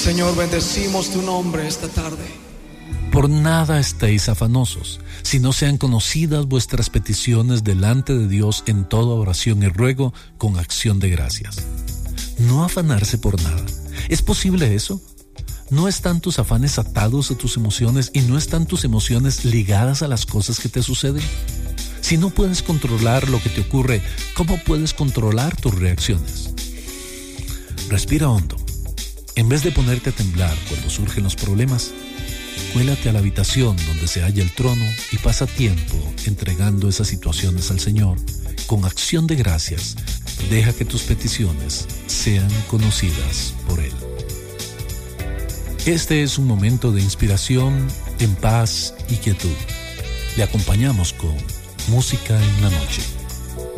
Señor, bendecimos tu nombre esta tarde. Por nada estéis afanosos, sino sean conocidas vuestras peticiones delante de Dios en toda oración y ruego con acción de gracias. No afanarse por nada. ¿Es posible eso? ¿No están tus afanes atados a tus emociones y no están tus emociones ligadas a las cosas que te suceden? Si no puedes controlar lo que te ocurre, ¿cómo puedes controlar tus reacciones? Respira hondo. En vez de ponerte a temblar cuando surgen los problemas, cuélate a la habitación donde se halla el trono y pasa tiempo entregando esas situaciones al Señor. Con acción de gracias, deja que tus peticiones sean conocidas por Él. Este es un momento de inspiración, en paz y quietud. Le acompañamos con Música en la Noche.